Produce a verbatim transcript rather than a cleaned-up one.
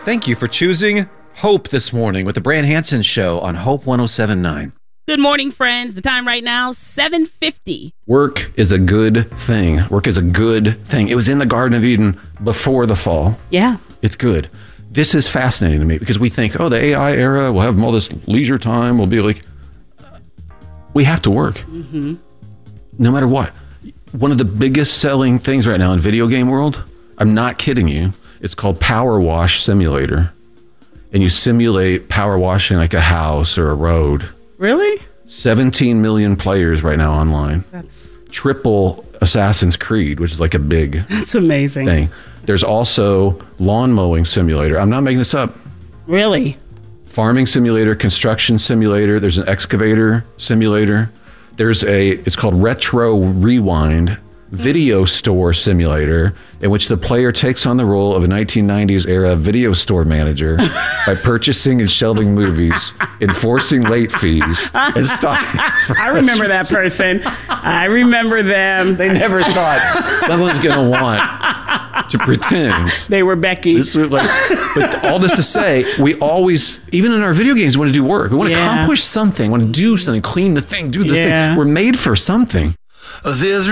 Thank you for choosing Hope this morning with the Brand Hansen Show on Hope one oh seven point nine. Good morning, friends. The time right now, seven fifty. Work is a good thing. Work is a good thing. It was in the Garden of Eden before the fall. Yeah. It's good. This is fascinating to me because we think, oh, the A I era, we'll have all this leisure time. We'll be like, we have to work. Mm-hmm. No matter what. One of the biggest selling things right now in video game world, I'm not kidding you, it's called Power Wash Simulator. And you simulate power washing like a house or a road. Really? seventeen million players right now online. That's triple Assassin's Creed, which is like a big That's amazing. thing. There's also lawn mowing simulator. I'm not making this up. Really? Farming simulator, construction simulator. There's an excavator simulator. There's a, it's called Retro Rewind video store simulator, in which the player takes on the role of a nineteen nineties era video store manager by purchasing and shelving movies, enforcing late fees, and stocking. I remember that person. I remember them. They never thought someone's going to want to pretend. They were Becky. This is like, but all this to say, we always, even in our video games, want to do work. We want to Yeah. accomplish something, want to do something, clean the thing, do the Yeah. thing. We're made for something. There's